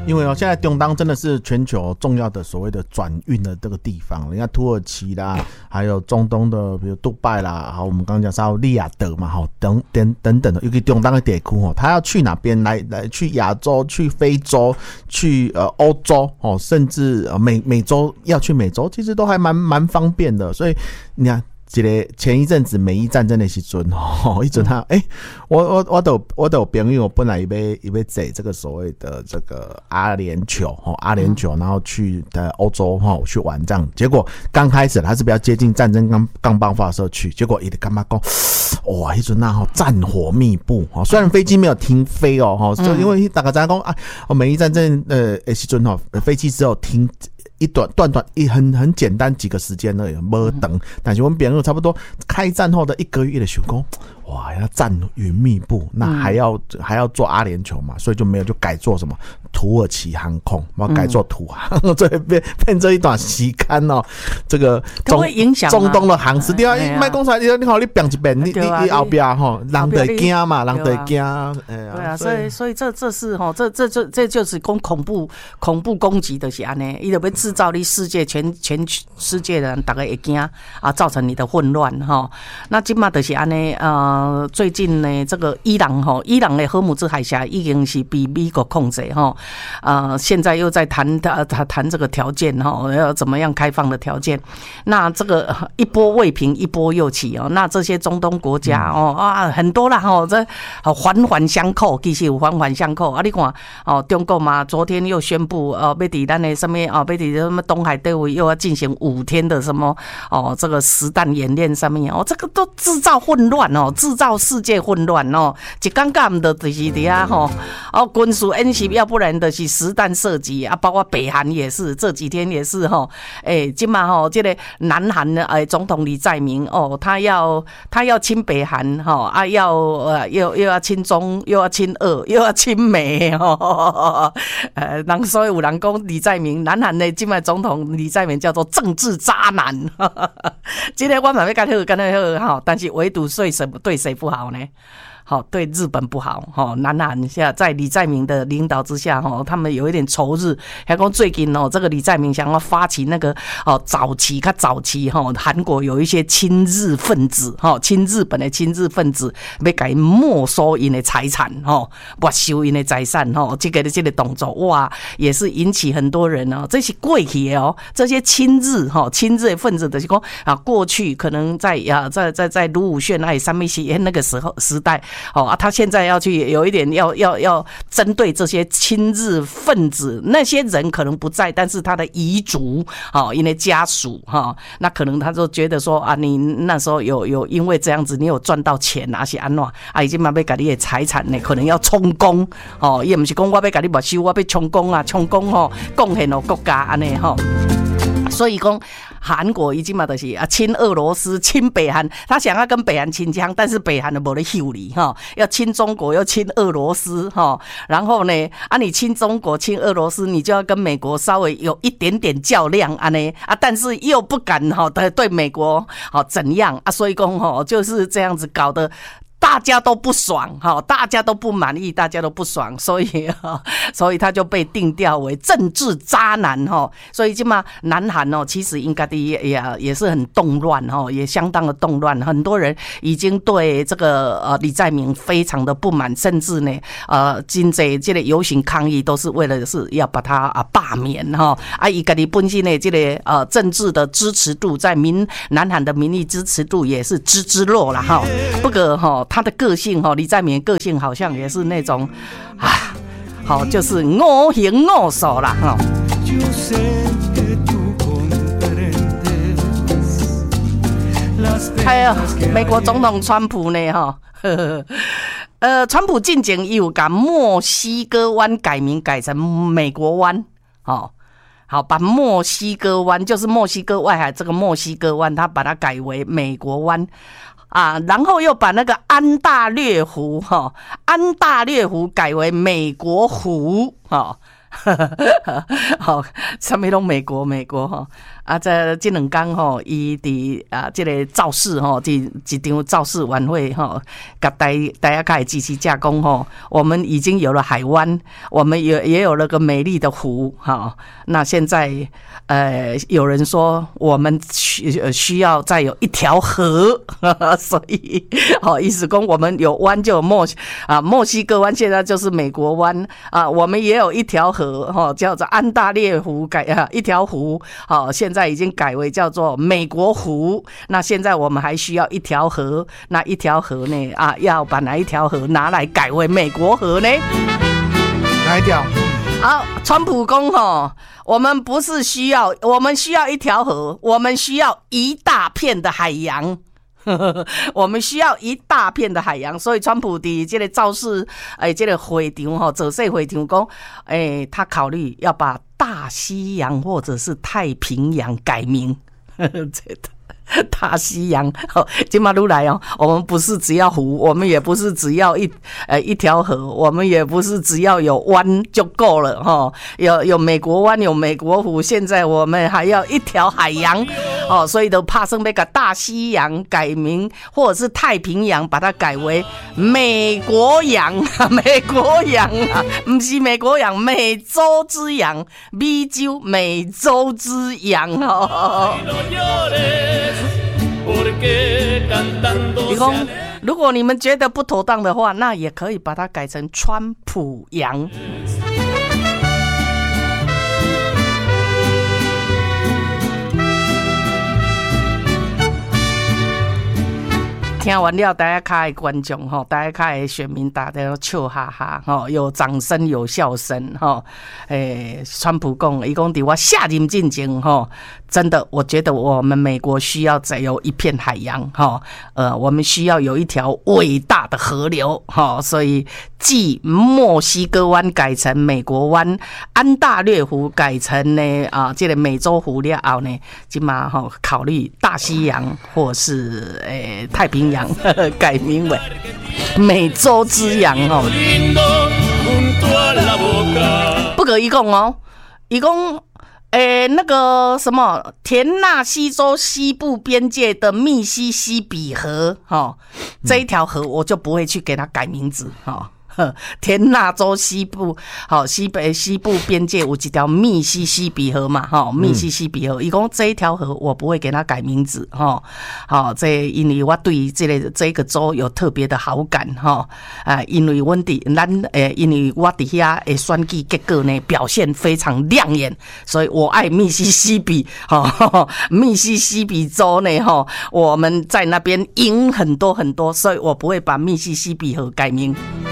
因为现在中东真的是全球重要的所谓的转运的这个地方，人家土耳其啦，还有中东的，比如杜拜啦，好，我们刚刚讲沙烏利亞德嘛，好，等等的，尤其中东的地区哦，他要去哪边来去亚洲、去非洲、去欧洲哦，甚至美洲要去美洲，其实都还蛮方便的，所以你看。前一阵子美伊战争的时阵哦，一阵他我都有朋友本来要坐这个所谓的这个阿联酋，然后去欧洲去玩这样，结果刚开始他是比较接近战争刚爆发的时候去，结果一直干嘛讲哇，一阵那战火密布，虽然飞机没有停飞哦，就因为大家在讲啊，美伊战争的时阵飞机只有停。一短很简单几个时间而已，没等。但是我们别人差不多开战后的1个月的想讲，哇，要战云密布，那还要做阿联酋嘛，所以就没有就改做什么土耳其航空，改做土航，所以变这一段时间哦，这个中东的航司对啊，卖公司你好，你变一遍，你后边哈，人得惊嘛，人得惊， 对啊，所以这是哈，这就是恐怖攻击的是安尼，伊就要制造你全世界的人大家会惊啊，造成你的混乱哈。那今嘛就是安尼最近呢，这个伊朗的荷姆兹海峡已经是被美国控制哈，现在又在谈这个条件哈，要怎么样开放的条件。那这个一波未平一波又起哦，那这些中东国家很多啦哈，这环环相扣，其实有环环相扣啊。你看中国嘛，昨天又宣布要在咱的什么要在什么东海地位又要进行5天的什么这个实弹演练上面这个都制造混乱制造世界混乱一刚刚的就是底下军事演习，要不然就是实弹射击啊，包括北韩也是，这几天也是今嘛这个南韩的总统李在明他要亲北韩又要亲中，又要亲俄，又要亲美所以有人讲李在明，南韩的今麦总统李在明叫做政治渣男，今天我们要跟他好，但是唯独对谁不好呢？好，对日本不好，南韩下在李在明的领导之下，他们有一点仇日。还讲最近这个李在明想要发起那个早期韩国有一些亲日分子，亲日本的亲日分子要给没收因的财产，没收因的财产，这个动作哇，也是引起很多人这是过去的这些亲日的分子就是说过去可能在卢武铉上面那个时代。他现在要去有一点要针对这些亲日分子，那些人可能不在，但是他的遗族因为家属那可能他就觉得说你那时候有因为这样子你有赚到钱是安怎已经要给你的财产呢，可能要充公也不是说我要给你没收，我要充公贡献国家安尼所以说韩国已经嘛就是亲俄罗斯亲北韩，他想要跟北韩亲疆，但是北韩就没在秀你要亲中国又亲俄罗斯然后呢你亲中国亲俄罗斯，你就要跟美国稍微有一点点较量但是又不敢对美国怎样所以说就是这样子搞得大家都不爽大家都不满意，大家都不爽，所以他就被定调为政治渣男所以今嘛南韩其实应该也是很动乱也相当的动乱，很多人已经对这个李在明非常的不满，甚至呢真济这个游行抗议都是为了是要把他罢免他自己本身的这个政治的支持度在南韩的民意支持度也是之弱啦不过他的个性李在明的个性好像也是那种就是我行我素啦还有美国总统川普呢川普进前又把墨西哥湾改名改成美国湾好，把墨西哥湾就是墨西哥外海这个墨西哥湾，他把它改为美国湾然后又把那个安大略湖改为美国湖好，什么拢美国吼。啊，这两天吼，伊伫这个造势吼，一场造势晚会吼，甲大家开始支持架讲吼，我们已经有了海湾，我们也有了个美丽的湖哈。那现在有人说我们需要再有一条河，所以好意思讲我们有湾就有墨西哥湾，现在就是美国湾啊，我们也有一条河哈，叫做安大略湖一条湖，好现在已经改为叫做美国湖。那现在我们还需要一条河，那一条河呢要把哪一条河拿来改为美国河呢？ 哪一条？ 好，川普说吼，我们需要一条河，我们需要一大片的海洋。我们需要一大片的海洋，所以川普的这个造势，这个会场哈，造势会场讲，他考虑要把大西洋或者是太平洋改名，大西洋，今嘛愈来哦，我们不是只要湖，我们也不是只要一条河，我们也不是只要有湾就够了哈。有美国湾，有美国湖，现在我们还要一条海洋哦，所以都怕生要把大西洋改名，或者是太平洋把它改为美国洋，美国洋啊，不是美国洋，美洲之洋，美洲之洋哦。你说，如果你们觉得不妥当的话，那也可以把它改成川普洋。听完了，大家看的观众哈，大家看的选民，大家都笑哈哈哈，有掌声有笑声哈。川普讲，伊讲伫我下任进前哈，真的，我觉得我们美国需要再有一片海洋哈，我们需要有一条伟大的河流哈，所以继墨西哥湾改成美国湾，安大略湖改成呢这个美洲湖了后呢，今嘛哈考虑大西洋或是太平洋改名为美洲之洋哦。不可以讲哦，一共那个什么田纳西州西部边界的密西西比河这一条河我就不会去给它改名字田纳州西部西部边界有一条密西西比河嘛密西西比河，伊讲这一条河我不会给它改名字这因为我对这个州有特别的好感因为因为我伫遐的选举结果呢表现非常亮眼，所以我爱密西西比密西西比州呢我们在那边赢很多很多，所以我不会把密西西比河改名。